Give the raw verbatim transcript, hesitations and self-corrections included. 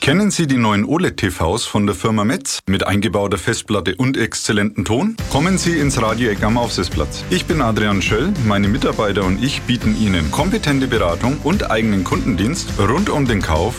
Kennen Sie die neuen O L E D-T Vs von der Firma Metz mit eingebauter Festplatte und exzellentem Ton? Kommen Sie ins Radio-Eck am Aufsitzplatz. Ich bin Adrian Schöll, meine Mitarbeiter und ich bieten Ihnen kompetente Beratung und eigenen Kundendienst rund um den Kauf